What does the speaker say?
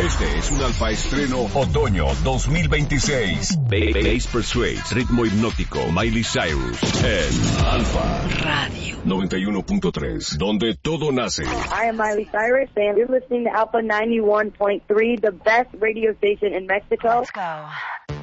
Este es un Alfa Estreno Otoño 2026. Bass Persuades, ritmo hipnótico, Miley Cyrus en Alfa Radio 91.3, donde todo nace. I am Miley Cyrus and you're listening to Alpha 91.3, the best radio station in Mexico. Let's go.